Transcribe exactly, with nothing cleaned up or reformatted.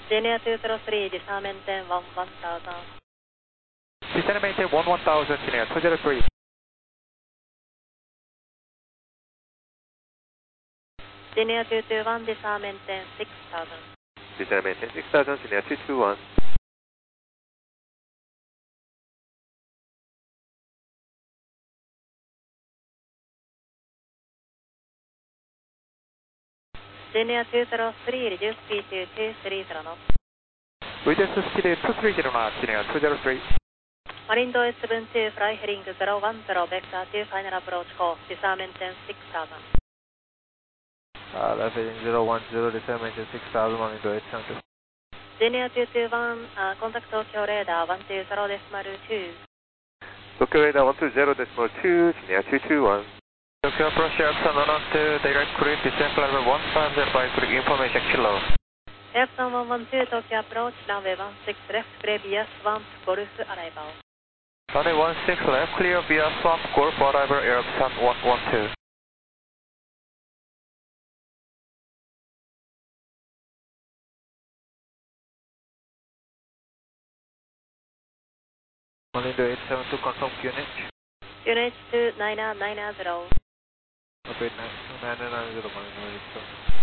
Senior two zero three, descend maintain one one thousand. Descend maintain one one thousand, Senior two zero three. Senior two two one, descend maintain six thousand. Descend maintain six thousand, Senior two two one. Senior two zero three, reduce speed to two three zero knots. Reduce speed to two three zero knots, Senior two zero three. Marine Doe seven two, fly heading zero one zero, vector two, final approach course, descend maintain six thousand. Uh, left heading zero one zero, descend maintain six thousand, Marine Doe eight seven two. Senior two two one, uh, contact Tokyo radar one two zero decimal two. Tokyo radar one two zero decimal two, Senior two two one. Tokyo approach Epson one one two, direct cruise, descent level one five zero five, quick information kilo. Epson one one two, Tokyo approach, runway one six left, clear via swamp, golf arrival. Runway one six left, clear via swamp, golf arrival, Epson one one two. Marine Doe eight seven two, confirm Q N H. Q N H two nine nine zero. Okay, nine nine zero, Marine Doe eight seven.